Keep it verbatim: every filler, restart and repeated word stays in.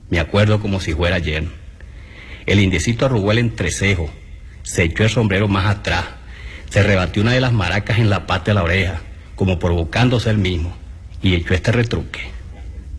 Me acuerdo como si fuera ayer. El indiecito arrugó el entrecejo, se echó el sombrero más atrás, se rebatió una de las maracas en la pata de la oreja, como provocándose él mismo, y echó este retruque.